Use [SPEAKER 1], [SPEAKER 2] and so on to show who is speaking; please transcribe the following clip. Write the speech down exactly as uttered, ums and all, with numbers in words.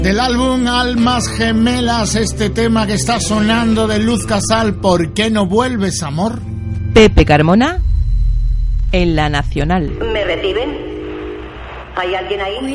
[SPEAKER 1] Del álbum Almas Gemelas, este tema que está sonando de Luz Casal, ¿por qué no vuelves, amor?
[SPEAKER 2] Pepe Carmona, en La Nacional.
[SPEAKER 3] ¿Me reciben? ¿Hay alguien ahí?